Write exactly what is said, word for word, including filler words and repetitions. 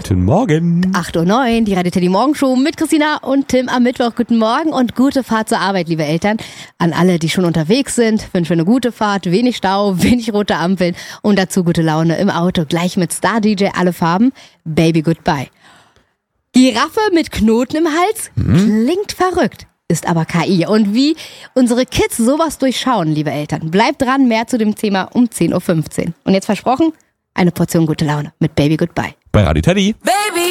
Guten Morgen. acht Uhr neun, die Radio Teddy Morgenshow mit Christina und Tim am Mittwoch. Guten Morgen und gute Fahrt zur Arbeit, liebe Eltern. An alle, die schon unterwegs sind, wünschen wir eine gute Fahrt, wenig Stau, wenig rote Ampeln und dazu gute Laune im Auto. Gleich mit Star D J Alle Farben, Baby Goodbye. Giraffe mit Knoten im Hals? Hm? Klingt verrückt, ist aber K I. Und wie unsere Kids sowas durchschauen, liebe Eltern. Bleibt dran, mehr zu dem Thema um zehn Uhr fünfzehn. Und jetzt versprochen, eine Portion gute Laune mit Baby Goodbye. Bei Radio Teddy. Baby